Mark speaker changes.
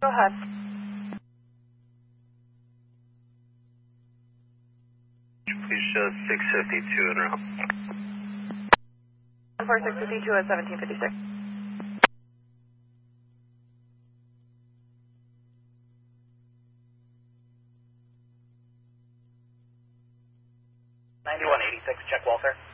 Speaker 1: Go ahead.
Speaker 2: Please show 652 en route.
Speaker 1: 4652 at 1756.
Speaker 3: 9186, check welfare.